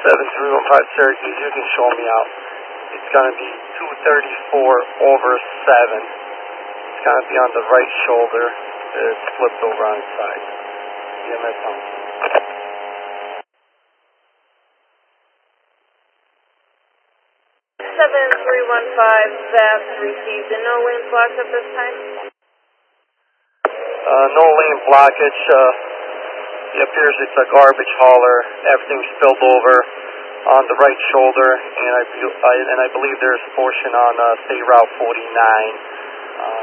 7315 Syracuse, you can show me out. It's going to be 234/7. It's going to be on the right shoulder. It's flipped over on its side. EMS on. 7315 Fast received and no lane block at this time? No lane blockage. It appears it's a garbage hauler. Everything's spilled over on the right shoulder, and I believe there's a portion on State Route 49.